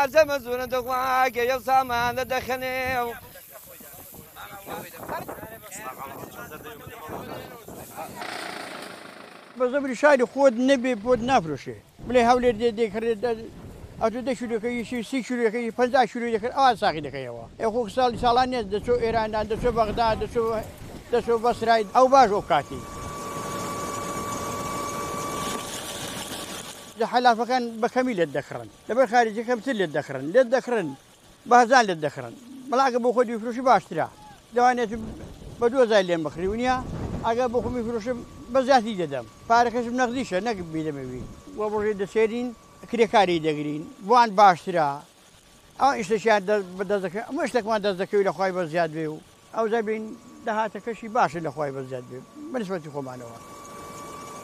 زەمە زۆرە دەخواگە یە سامانە دەخەنێ بە زەبری شاری خۆت نەبێ بۆت نافرۆشێ بڵێ هەولێر دێکرێت ئەتو 10 شوورەکەی 30 شوورەکەی 50 شووری دەکرد ئەوان ساقی دەکەیەوە ئەخۆ ساڵی ساڵان نێت دەچۆ ئێرانان دەچۆ بەغدا دەچۆ بەسرای ئەو باش ئەو کاتی حەلافەکان بە کەمی لێت دەکڕن لەبەر خارجی کەمتر لێت دەکڕن بەهزار لێت دەکڕن بەڵاگە بۆ خۆی فروشی باشترە دەوانێت بە 2000 لێم بخری ونیە ئەگە بۆ خۆمی فرۆشم بە زیاتی دەدەم پارەکەشم نەقدیشە نەک بیدەمەوی وە بڕێ دەسێرین کرێکاری دەگرین بۆوان باشترە ئەو ئیشتەشیان بەدەست دەکەن ئەمە شتێکمان دەست دەکەوی لە خوای بە زیاد بێ و ئەو زەبین داهاتەکەشی باشە لە خوای بە زیاد بێ بەنسبەتی خۆمانەوە